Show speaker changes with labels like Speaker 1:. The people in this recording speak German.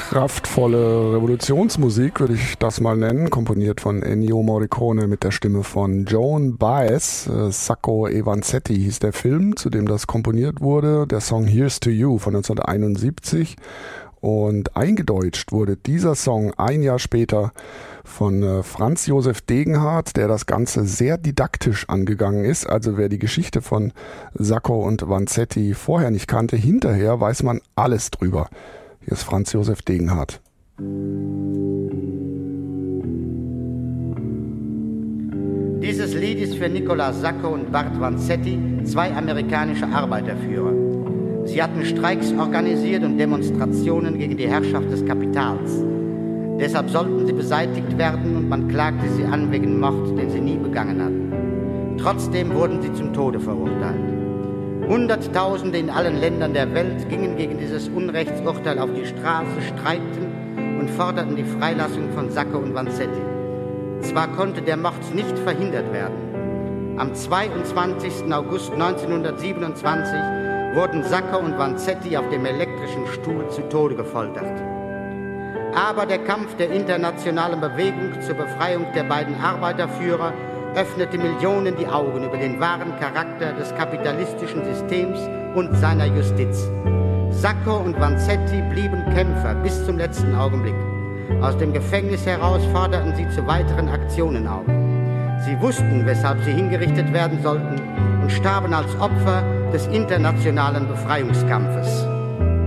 Speaker 1: kraftvolle Revolutionsmusik, würde ich das mal nennen, komponiert von Ennio Morricone mit der Stimme von Joan Baez. Sacco e Vanzetti hieß der Film, zu dem das komponiert wurde. Der Song Here's to You von 1971. Und eingedeutscht wurde dieser Song ein Jahr später von Franz Josef Degenhardt, der das Ganze sehr didaktisch angegangen ist. Also wer die Geschichte von Sacco und Vanzetti vorher nicht kannte, hinterher weiß man alles drüber. Hier ist Franz Josef Degenhardt.
Speaker 2: Dieses Lied ist für Nicolas Sacco und Bart Vanzetti, zwei amerikanische Arbeiterführer. Sie hatten Streiks organisiert und Demonstrationen gegen die Herrschaft des Kapitals. Deshalb sollten sie beseitigt werden und man klagte sie an wegen Mord, den sie nie begangen hatten. Trotzdem wurden sie zum Tode verurteilt. Hunderttausende in allen Ländern der Welt gingen gegen dieses Unrechtsurteil auf die Straße, streikten und forderten die Freilassung von Sacco und Vanzetti. Zwar konnte der Mord nicht verhindert werden. Am 22. August 1927 wurden Sacco und Vanzetti auf dem elektrischen Stuhl zu Tode gefoltert. Aber der Kampf der internationalen Bewegung zur Befreiung der beiden Arbeiterführer öffnete Millionen die Augen über den wahren Charakter des kapitalistischen Systems und seiner Justiz. Sacco und Vanzetti blieben Kämpfer bis zum letzten Augenblick. Aus dem Gefängnis heraus forderten sie zu weiteren Aktionen auf. Sie wussten, weshalb sie hingerichtet werden sollten und starben als Opfer des internationalen Befreiungskampfes.